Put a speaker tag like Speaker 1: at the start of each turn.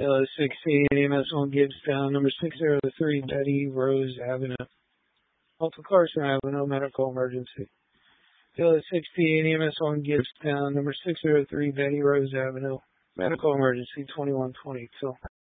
Speaker 1: 16 EMS1 Gibbstown, number 603 Betty Rose Avenue. Alta Carson Avenue, medical emergency. 16 EMS1 Gibbstown, number 603 Betty Rose Avenue, medical emergency 2122.